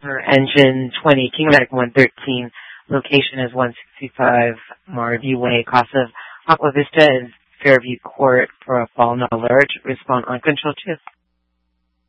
for engine 20, King-O-Matic 113. Location is 165 Marview Way, Casa Aqua Vista, and Fairview Court for a fall alert. Respond on Control 2.